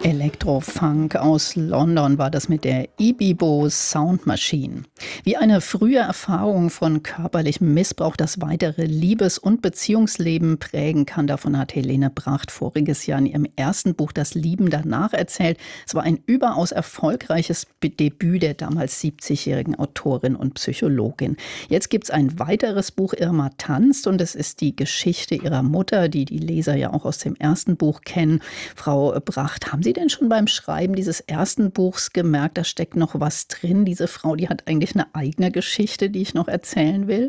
Elektrofunk aus London war das mit der Ibibo Sound Machine. Wie eine frühe Erfahrung von körperlichem Missbrauch das weitere Liebes- und Beziehungsleben prägen kann, davon hat Helene Bracht voriges Jahr in ihrem ersten Buch Das Lieben danach erzählt. Es war ein überaus erfolgreiches Debüt der damals 70-jährigen Autorin und Psychologin. Jetzt gibt es ein weiteres Buch, Irma tanzt, und es ist die Geschichte ihrer Mutter, die die Leser ja auch aus dem ersten Buch kennen. Frau Bracht, haben Sie denn schon beim Schreiben dieses ersten Buchs gemerkt, da steckt noch was drin? Diese Frau, die hat eigentlich eine eigene Geschichte, die ich noch erzählen will?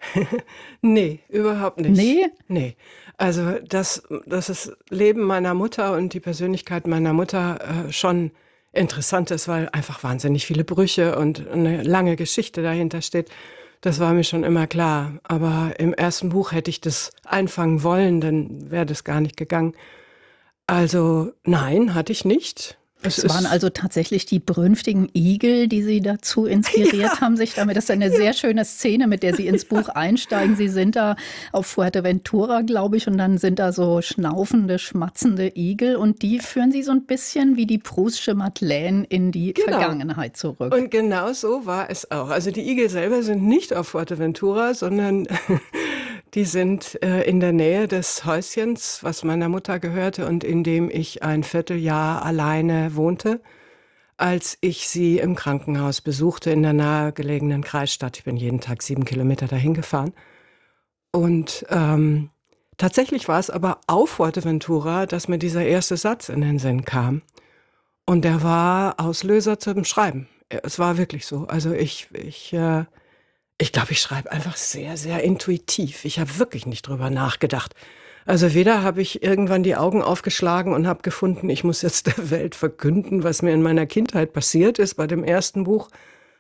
Nee, überhaupt nicht. Nee? Nee. Also, dass das Leben meiner Mutter und die Persönlichkeit meiner Mutter schon interessant ist, weil einfach wahnsinnig viele Brüche und eine lange Geschichte dahinter steht. Das war mir schon immer klar. Aber im ersten Buch hätte ich das einfangen wollen, dann wäre das gar nicht gegangen. Also, nein, hatte ich nicht. Es waren also tatsächlich die brünftigen Igel, die Sie dazu inspiriert haben, sich damit. Das ist eine sehr schöne Szene, mit der Sie ins Buch einsteigen. Sie sind da auf Fuerteventura, glaube ich, und dann sind da so schnaufende, schmatzende Igel und die führen Sie so ein bisschen wie die Proustsche Madeleine in die Vergangenheit zurück. Und genau so war es auch. Also die Igel selber sind nicht auf Fuerteventura, sondern die sind in der Nähe des Häuschens, was meiner Mutter gehörte und in dem ich ein Vierteljahr alleine wohnte, als ich sie im Krankenhaus besuchte in der nahegelegenen Kreisstadt. Ich bin jeden Tag 7 Kilometer dahin gefahren. Und tatsächlich war es aber auf Fuerteventura, dass mir dieser erste Satz in den Sinn kam. Und der war Auslöser zum Schreiben. Es war wirklich so. Also ich glaube, ich schreibe einfach sehr, sehr intuitiv. Ich habe wirklich nicht drüber nachgedacht. Also weder habe ich irgendwann die Augen aufgeschlagen und habe gefunden, ich muss jetzt der Welt verkünden, was mir in meiner Kindheit passiert ist bei dem ersten Buch,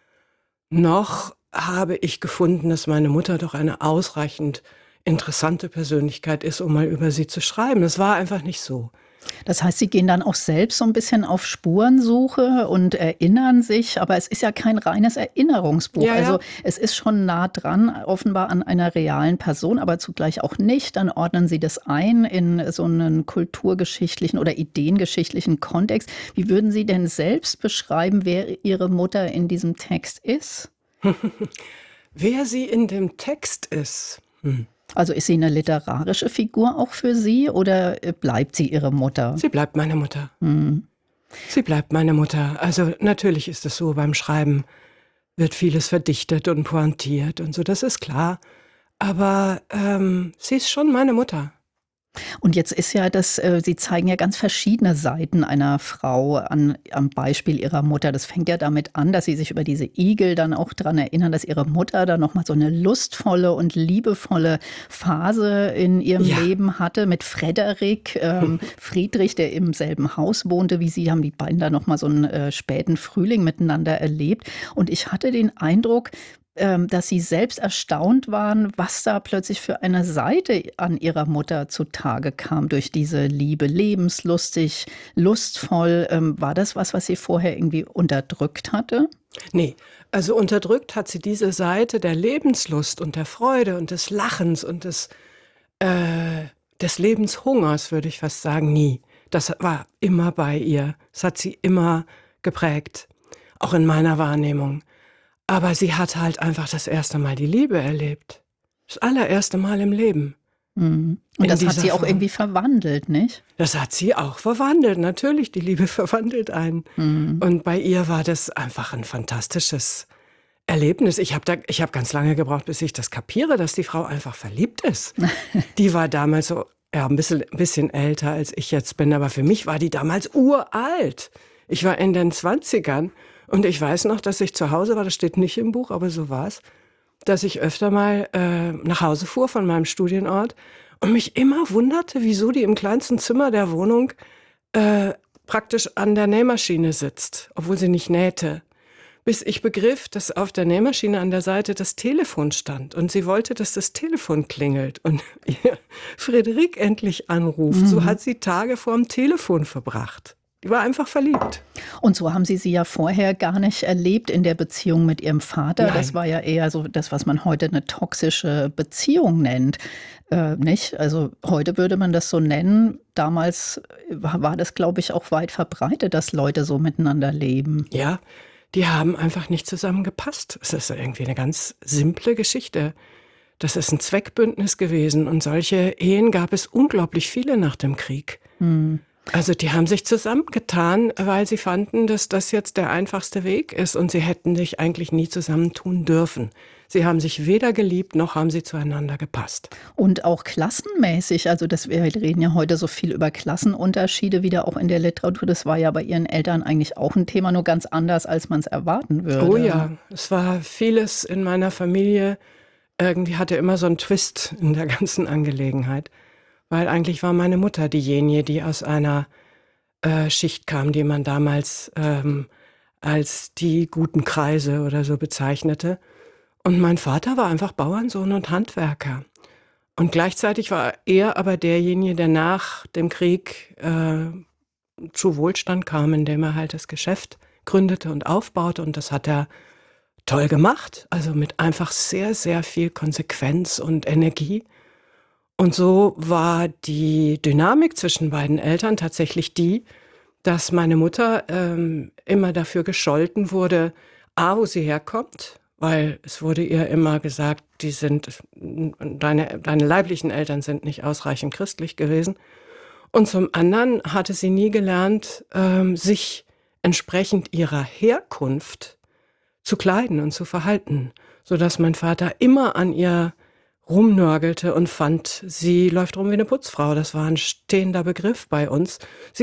noch habe ich gefunden, dass meine Mutter doch eine ausreichend interessante Persönlichkeit ist, um mal über sie zu schreiben. Das war einfach nicht so. Das heißt, Sie gehen dann auch selbst so ein bisschen auf Spurensuche und erinnern sich, aber es ist ja kein reines Erinnerungsbuch. Ja, ja. Also es ist schon nah dran, offenbar an einer realen Person, aber zugleich auch nicht. Dann ordnen Sie das ein in so einen kulturgeschichtlichen oder ideengeschichtlichen Kontext. Wie würden Sie denn selbst beschreiben, wer Ihre Mutter in diesem Text ist? Wer sie in dem Text ist? Also ist sie eine literarische Figur auch für Sie oder bleibt sie Ihre Mutter? Sie bleibt meine Mutter. Sie bleibt meine Mutter. Also natürlich ist es so, beim Schreiben wird vieles verdichtet und pointiert und so, das ist klar. Aber sie ist schon meine Mutter. Und jetzt ist ja das, Sie zeigen ja ganz verschiedene Seiten einer Frau am Beispiel Ihrer Mutter. Das fängt ja damit an, dass Sie sich über diese Igel dann auch daran erinnern, dass Ihre Mutter dann nochmal so eine lustvolle und liebevolle Phase in ihrem Leben hatte mit Frederik. Friedrich, der im selben Haus wohnte wie Sie, haben die beiden da nochmal so einen späten Frühling miteinander erlebt. Und ich hatte den Eindruck, dass Sie selbst erstaunt waren, was da plötzlich für eine Seite an Ihrer Mutter zutage kam durch diese Liebe. Lebenslustig, lustvoll. War das was Sie vorher irgendwie unterdrückt hatte? Nee, also unterdrückt hat sie diese Seite der Lebenslust und der Freude und des Lachens und des Lebenshungers, würde ich fast sagen, nie. Das war immer bei ihr. Das hat sie immer geprägt, auch in meiner Wahrnehmung. Aber sie hat halt einfach das erste Mal die Liebe erlebt. Das allererste Mal im Leben. Mhm. Und das hat sie auch irgendwie verwandelt, nicht? Das hat sie auch verwandelt, natürlich. Die Liebe verwandelt einen. Und bei ihr war das einfach ein fantastisches Erlebnis. Ich hab ganz lange gebraucht, bis ich das kapiere, dass die Frau einfach verliebt ist. Die war damals so, ja, ein bisschen älter als ich jetzt bin, aber für mich war die damals uralt. Ich war in den 20ern. Und ich weiß noch, dass ich zu Hause war, das steht nicht im Buch, aber so war's, dass ich öfter mal nach Hause fuhr von meinem Studienort und mich immer wunderte, wieso die im kleinsten Zimmer der Wohnung praktisch an der Nähmaschine sitzt, obwohl sie nicht nähte. Bis ich begriff, dass auf der Nähmaschine an der Seite das Telefon stand und sie wollte, dass das Telefon klingelt und ihr Frederik endlich anruft. So hat sie Tage vorm Telefon verbracht. Die war einfach verliebt. Und so haben Sie sie ja vorher gar nicht erlebt in der Beziehung mit Ihrem Vater. Das Nein. war ja eher so das, was man heute eine toxische Beziehung nennt, nicht? Also, heute würde man das so nennen. Damals war das, glaube ich, auch weit verbreitet, dass Leute so miteinander leben. Ja, die haben einfach nicht zusammengepasst. Es ist irgendwie eine ganz simple Geschichte. Das ist ein Zweckbündnis gewesen und solche Ehen gab es unglaublich viele nach dem Krieg. Mhm. Also, die haben sich zusammengetan, weil sie fanden, dass das jetzt der einfachste Weg ist und sie hätten sich eigentlich nie zusammentun dürfen. Sie haben sich weder geliebt, noch haben sie zueinander gepasst. Und auch klassenmäßig, also wir reden ja heute so viel über Klassenunterschiede wieder auch in der Literatur. Das war ja bei Ihren Eltern eigentlich auch ein Thema, nur ganz anders, als man es erwarten Oh würde. ja, es war vieles in meiner Familie irgendwie hatte immer so 'n Twist in der ganzen Angelegenheit, weil eigentlich war meine Mutter diejenige, die aus einer, Schicht kam, die man damals, als die guten Kreise oder so bezeichnete. Und mein Vater war einfach Bauernsohn und Handwerker. Und gleichzeitig war er aber derjenige, der nach dem Krieg, zu Wohlstand kam, indem er halt das Geschäft gründete und aufbaute und das hat er toll gemacht, also mit einfach sehr, sehr viel Konsequenz und Energie. Und so war die Dynamik zwischen beiden Eltern tatsächlich die, dass meine Mutter, immer dafür gescholten wurde, A, wo sie herkommt, weil es wurde ihr immer gesagt, die sind deine leiblichen Eltern sind nicht ausreichend christlich gewesen. Und zum anderen hatte sie nie gelernt, sich entsprechend ihrer Herkunft zu kleiden und zu verhalten, sodass mein Vater immer an ihr rumnörgelte und fand, sie läuft rum wie eine Putzfrau. Das war ein stehender Begriff bei uns.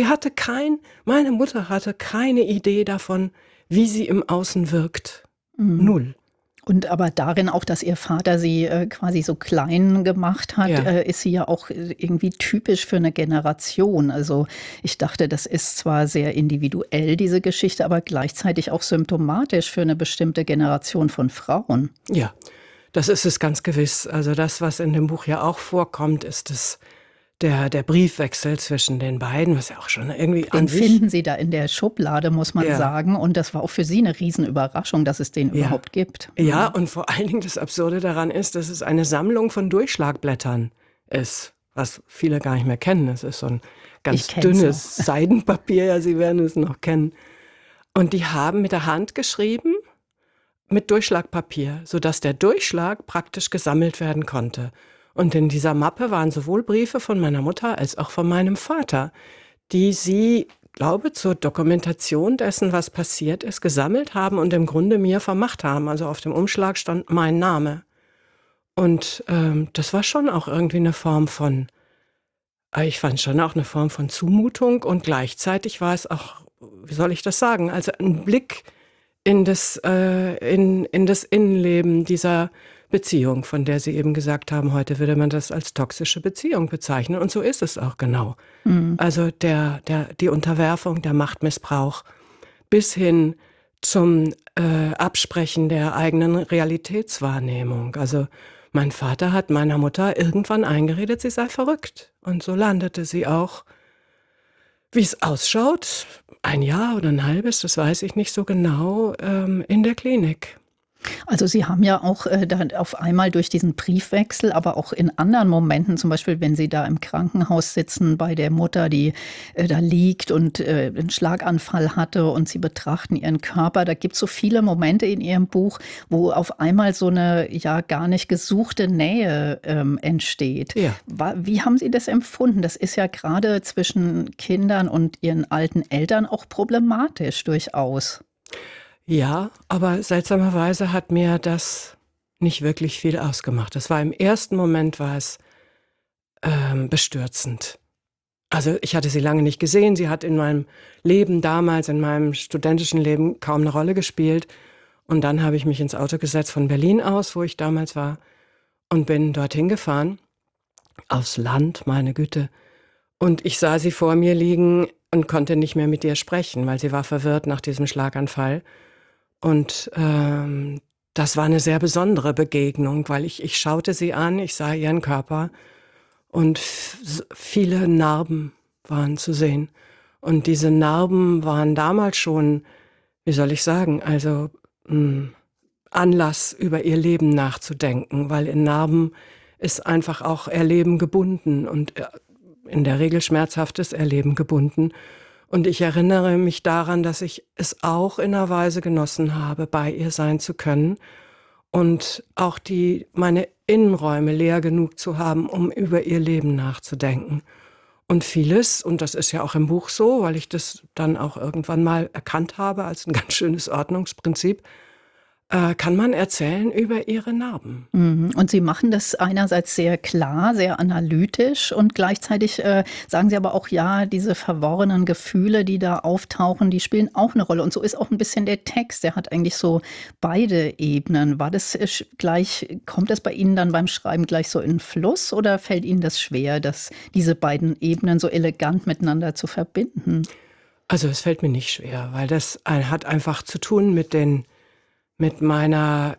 Meine Mutter hatte keine Idee davon, wie sie im Außen wirkt. Mhm. Null. Und aber darin auch, dass Ihr Vater sie, quasi so klein gemacht hat, Ja. ist sie ja auch, irgendwie typisch für eine Generation. Also, ich dachte, das ist zwar sehr individuell, diese Geschichte, aber gleichzeitig auch symptomatisch für eine bestimmte Generation von Frauen. Ja, das ist es ganz gewiss. Also das, was in dem Buch ja auch vorkommt, ist der Briefwechsel zwischen den beiden, was ja auch schon irgendwie Den an sich finden Sie da in der Schublade, muss man ja. sagen. Und das war auch für Sie eine Riesenüberraschung, dass es den Ja. überhaupt gibt. Ja, und vor allen Dingen das Absurde daran ist, dass es eine Sammlung von Durchschlagblättern ist, was viele gar nicht mehr kennen. Es ist so ein Ich ganz kenne es noch. dünnes Seidenpapier, ja, Sie werden es noch kennen. Und die haben mit der Hand geschrieben, mit Durchschlagpapier, sodass der Durchschlag praktisch gesammelt werden konnte. Und in dieser Mappe waren sowohl Briefe von meiner Mutter als auch von meinem Vater, die sie, glaube zur Dokumentation dessen, was passiert ist, gesammelt haben und im Grunde mir vermacht haben. Also auf dem Umschlag stand mein Name. Und das war schon auch irgendwie eine Form von, ich fand schon auch eine Form von Zumutung und gleichzeitig war es auch, wie soll ich das sagen, also ein Blick in das Innenleben dieser Beziehung, von der Sie eben gesagt haben, heute würde man das als toxische Beziehung bezeichnen. Und so ist es auch genau. Mhm. Also die Unterwerfung, der Machtmissbrauch bis hin zum Absprechen der eigenen Realitätswahrnehmung. Also mein Vater hat meiner Mutter irgendwann eingeredet, sie sei verrückt. Und so landete sie auch, wie es ausschaut, ein Jahr oder ein halbes, das weiß ich nicht so genau, in der Klinik. Also, Sie haben ja auch, dann auf einmal durch diesen Briefwechsel, aber auch in anderen Momenten, zum Beispiel, wenn Sie da im Krankenhaus sitzen bei der Mutter, die, da liegt und, 'n Schlaganfall hatte und Sie betrachten ihren Körper. Da gibt's so viele Momente in Ihrem Buch, wo auf einmal so eine ja gar nicht gesuchte Nähe, entsteht. Ja. Wie haben Sie das empfunden? Das ist ja gerade zwischen Kindern und ihren alten Eltern auch problematisch durchaus. Ja, aber seltsamerweise hat mir das nicht wirklich viel ausgemacht. Das war im ersten Moment war es, bestürzend. Also, ich hatte sie lange nicht gesehen. Sie hat in meinem Leben damals, in meinem studentischen Leben kaum eine Rolle gespielt. Und dann habe ich mich ins Auto gesetzt von Berlin aus, wo ich damals war, und bin dorthin gefahren, aufs Land, meine Güte. Und ich sah sie vor mir liegen und konnte nicht mehr mit ihr sprechen, weil sie war verwirrt nach diesem Schlaganfall. Und, das war eine sehr besondere Begegnung, weil ich schaute sie an, ich sah ihren Körper und viele Narben waren zu sehen. Und diese Narben waren damals schon, wie soll ich sagen, also Anlass, über ihr Leben nachzudenken, weil in Narben ist einfach auch Erleben gebunden und in der Regel schmerzhaftes Erleben gebunden. Und ich erinnere mich daran, dass ich es auch in einer Weise genossen habe, bei ihr sein zu können und auch meine Innenräume leer genug zu haben, um über ihr Leben nachzudenken. Und vieles, und das ist ja auch im Buch so, weil ich das dann auch irgendwann mal erkannt habe als ein ganz schönes Ordnungsprinzip, kann man erzählen über ihre Narben. Und Sie machen das einerseits sehr klar, sehr analytisch und gleichzeitig sagen Sie aber auch, ja, diese verworrenen Gefühle, die da auftauchen, die spielen auch eine Rolle. Und so ist auch ein bisschen der Text, der hat eigentlich so beide Ebenen. War das kommt das bei Ihnen dann beim Schreiben gleich so in Fluss oder fällt Ihnen das schwer, diese beiden Ebenen so elegant miteinander zu verbinden? Also es fällt mir nicht schwer, weil das hat einfach zu tun mit meiner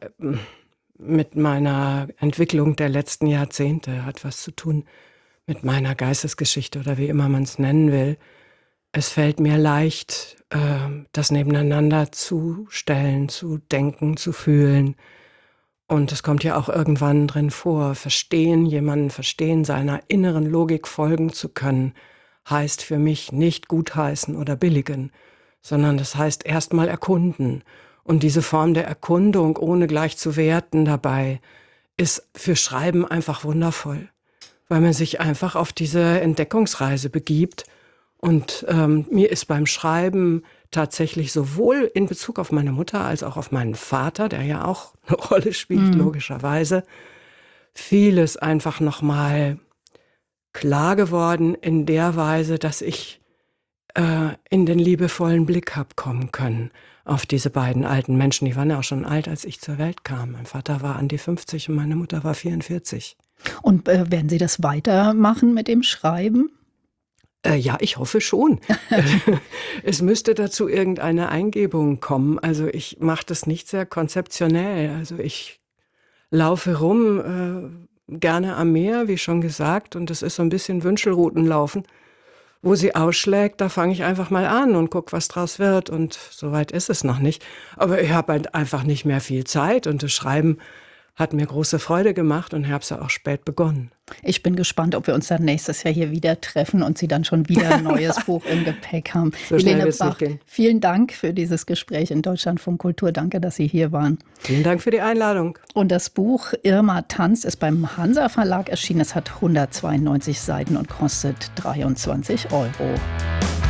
Entwicklung der letzten Jahrzehnte, hat was zu tun mit meiner Geistesgeschichte oder wie immer man es nennen will. Es fällt mir leicht, das nebeneinander zu stellen, zu denken, zu fühlen. Und es kommt ja auch irgendwann drin vor, jemanden verstehen, seiner inneren Logik folgen zu können, heißt für mich nicht gutheißen oder billigen, sondern das heißt erstmal erkunden. Und diese Form der Erkundung, ohne gleich zu werten dabei, ist für Schreiben einfach wundervoll, weil man sich einfach auf diese Entdeckungsreise begibt. Und mir ist beim Schreiben tatsächlich sowohl in Bezug auf meine Mutter als auch auf meinen Vater, der ja auch eine Rolle spielt, logischerweise, vieles einfach nochmal klar geworden in der Weise, dass ich in den liebevollen Blick habe kommen können auf diese beiden alten Menschen. Die waren ja auch schon alt, als ich zur Welt kam. Mein Vater war an die 50 und meine Mutter war 44. Und werden Sie das weitermachen mit dem Schreiben? Ja, ich hoffe schon. Es müsste dazu irgendeine Eingebung kommen. Also ich mache das nicht sehr konzeptionell. Also ich laufe rum, gerne am Meer, wie schon gesagt. Und das ist so ein bisschen Wünschelroutenlaufen. Wo sie ausschlägt, da fange ich einfach mal an und gucke, was draus wird. Und so weit ist es noch nicht. Aber ich habe halt einfach nicht mehr viel Zeit. Und das Schreiben hat mir große Freude gemacht und habe es ja auch spät begonnen. Ich bin gespannt, ob wir uns dann nächstes Jahr hier wieder treffen und Sie dann schon wieder ein neues Buch im Gepäck haben. So schnell Helene wird's Bach, nicht gehen. vielen Dank für dieses Gespräch in Deutschlandfunk Kultur. Danke, dass Sie hier waren. Vielen Dank für die Einladung. Und das Buch Irma tanzt ist beim Hansa Verlag erschienen. Es hat 192 Seiten und kostet 23 €.